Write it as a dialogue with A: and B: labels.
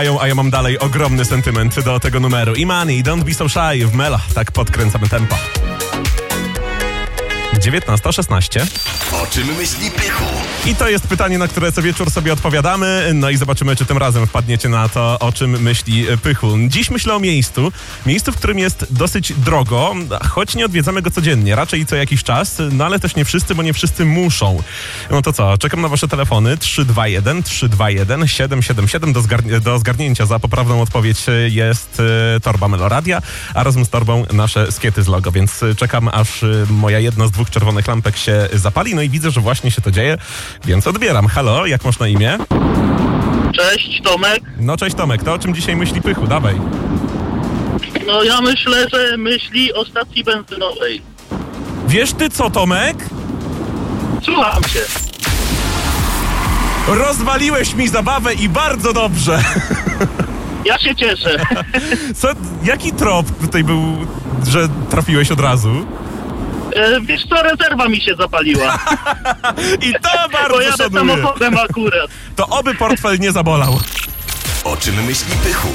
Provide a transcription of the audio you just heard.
A: A ja mam dalej ogromny sentyment do tego numeru. Imani, Don't Be So Shy w Melo. Tak podkręcamy tempo. 19:16.
B: O czym myśli Pychu?
A: I to jest pytanie, na które co wieczór sobie odpowiadamy. No i zobaczymy, czy tym razem wpadniecie na to, o czym myśli Pychu. Dziś myślę o miejscu, w którym jest dosyć drogo, choć nie odwiedzamy go codziennie, raczej co jakiś czas, no ale też nie wszyscy, bo nie wszyscy muszą. No to co, czekam na wasze telefony 321 777. Do zgarnięcia za poprawną odpowiedź jest torba Meloradia, a razem z torbą nasze skiety z logo, więc czekam, aż moja jedna z 2 czerwonych lampek się zapali, no i widzę, że właśnie się to dzieje, więc odbieram. Halo, jak masz na imię?
C: Cześć, Tomek.
A: No cześć Tomek, to o czym dzisiaj myśli Pychu? Dawaj.
C: No ja myślę, że myśli o stacji benzynowej.
A: Wiesz ty co, Tomek?
C: Słucham cię.
A: Rozwaliłeś mi zabawę i bardzo dobrze.
C: Ja się cieszę.
A: Co, jaki trop tutaj był, że trafiłeś od razu?
C: Wiesz co, rezerwa mi się zapaliła.
A: I to bardzo
C: Pojadę
A: szanuję.
C: samochodem akurat.
A: To oby portfel nie zabolał.
B: O czym myśli Pychu?